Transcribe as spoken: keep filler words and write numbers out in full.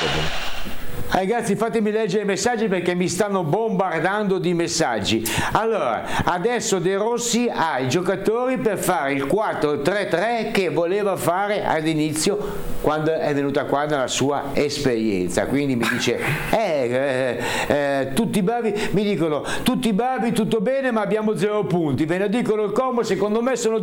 Ragazzi, fatemi leggere i messaggi perché mi stanno bombardando di messaggi. Allora, adesso De Rossi ha i giocatori per fare il quattro tre tre che voleva fare all'inizio quando è venuta qua nella sua esperienza. Quindi mi dice, eh, eh, eh, tutti bravi, mi dicono, tutti bravi, tutto bene, ma abbiamo zero punti. Ve ne dicono il Como, secondo me sono